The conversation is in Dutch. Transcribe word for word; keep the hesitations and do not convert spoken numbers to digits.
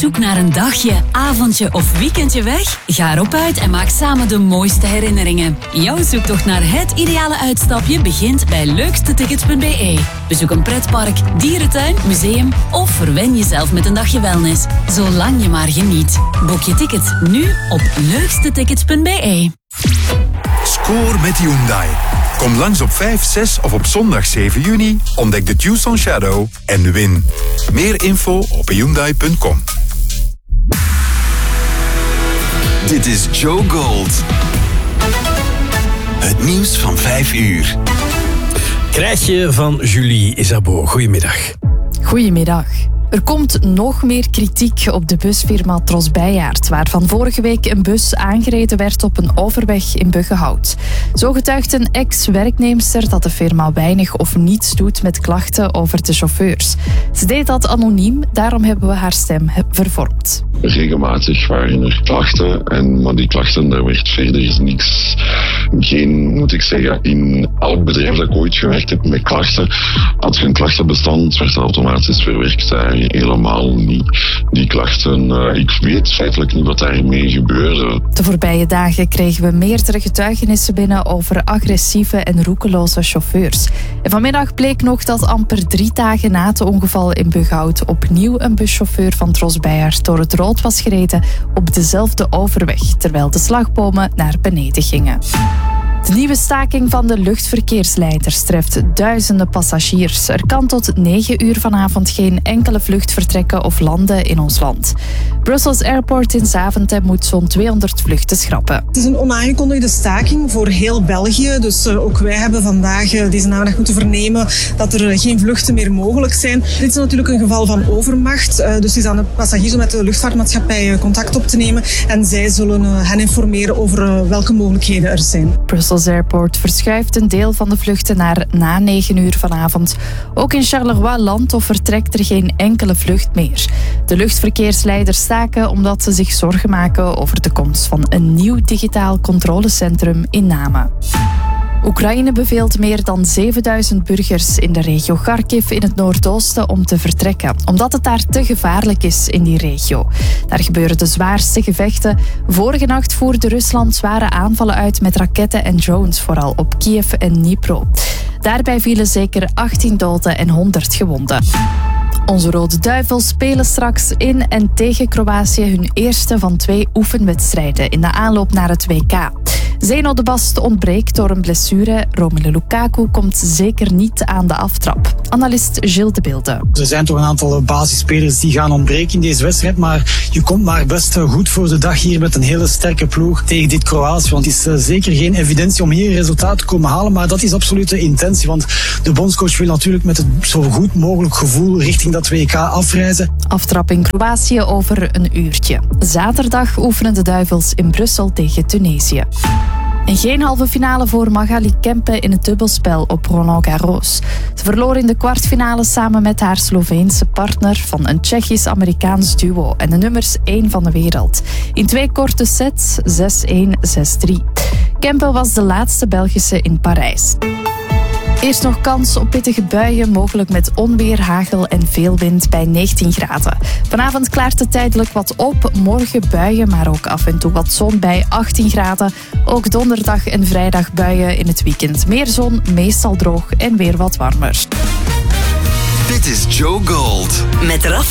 zoek naar een dagje, avondje of weekendje weg? Ga erop uit en maak samen de mooiste herinneringen. Jouw zoektocht naar het ideale uitstapje begint bij leukste tickets punt b e. Bezoek een pretpark, dierentuin, museum of verwen jezelf met een dagje wellness. Zolang je maar geniet. Boek je ticket nu op leukste tickets punt b e. Score met Hyundai. Kom langs op vijf, zes of op zondag zeven juni. Ontdek de Tucson Shadow en win. Meer info op hyundai punt com. Dit is Joe Gold. Het nieuws van vijf uur. Krijtje van Julie Isabeau. Goedemiddag. Goedemiddag. Er komt nog meer kritiek op de busfirma Tros Bijyaert, waarvan vorige week een bus aangereden werd op een overweg in Buggenhout. Zo getuigt een ex-werknemster dat de firma weinig of niets doet met klachten over de chauffeurs. Ze deed dat anoniem, daarom hebben we haar stem vervormd. Regelmatig waren er klachten, en, maar die klachten, daar werd verder niks. Geen, moet ik zeggen, in elk bedrijf dat ik ooit gewerkt heb met klachten, had je een klachtenbestand, werd automatisch verwerkt daar. Helemaal niet. Die klachten, uh, ik weet feitelijk niet wat daarmee gebeurde. De voorbije dagen kregen we meerdere getuigenissen binnen over agressieve en roekeloze chauffeurs. En vanmiddag bleek nog dat amper drie dagen na het ongeval in Bughout opnieuw een buschauffeur van Tros Bijyaert door het rood was gereden op dezelfde overweg, terwijl de slagbomen naar beneden gingen. De nieuwe staking van de luchtverkeersleiders treft duizenden passagiers. Er kan tot negen uur vanavond geen enkele vlucht vertrekken of landen in ons land. Brussels Airport in Zaventem moet zo'n tweehonderd vluchten schrappen. Het is een onaangekondigde staking voor heel België. Dus uh, ook wij hebben vandaag uh, deze namiddag moeten vernemen dat er uh, geen vluchten meer mogelijk zijn. Dit is natuurlijk een geval van overmacht. Uh, dus het is aan de passagiers om met de luchtvaartmaatschappij uh, contact op te nemen. En zij zullen uh, hen informeren over uh, welke mogelijkheden er zijn. Brussels Airport verschuift een deel van de vluchten naar na negen uur vanavond. Ook in Charleroi landt of vertrekt er geen enkele vlucht meer. De luchtverkeersleiders staken omdat ze zich zorgen maken over de komst van een nieuw digitaal controlecentrum in Namen. Oekraïne beveelt meer dan zevenduizend burgers in de regio Kharkiv in het noordoosten om te vertrekken, omdat het daar te gevaarlijk is in die regio. Daar gebeuren de zwaarste gevechten. Vorige nacht voerde Rusland zware aanvallen uit met raketten en drones, vooral op Kiev en Dnipro. Daarbij vielen zeker achttien doden en honderd gewonden. Onze Rode Duivels spelen straks in en tegen Kroatië hun eerste van twee oefenwedstrijden in de aanloop naar het W K. Zeno de Bast ontbreekt door een blessure. Romelu Lukaku komt zeker niet aan de aftrap. Analist Gilles de Bilde. Er zijn toch een aantal basisspelers die gaan ontbreken in deze wedstrijd, maar je komt maar best goed voor de dag hier met een hele sterke ploeg tegen dit Kroatië. Want het is zeker geen evidentie om hier een resultaat te komen halen, maar dat is absoluut de intentie. Want de bondscoach wil natuurlijk met het zo goed mogelijk gevoel richting dat W K afreizen. Aftrap in Kroatië over een uurtje. Zaterdag oefenen de Duivels in Brussel tegen Tunesië. En geen halve finale voor Magali Kempe in het dubbelspel op Roland Garros. Ze verloor in de kwartfinale samen met haar Sloveense partner van een Tsjechisch-Amerikaans duo en de nummers één van de wereld. In twee korte sets, zes-een, zes-drie. Kempe was de laatste Belgische in Parijs. Eerst nog kans op pittige buien, mogelijk met onweer, hagel en veel wind bij negentien graden. Vanavond klaart het tijdelijk wat op. Morgen buien, maar ook af en toe wat zon bij achttien graden. Ook donderdag en vrijdag buien, in het weekend meer zon, meestal droog en weer wat warmer. Dit is Joe Gold. Met Rafael.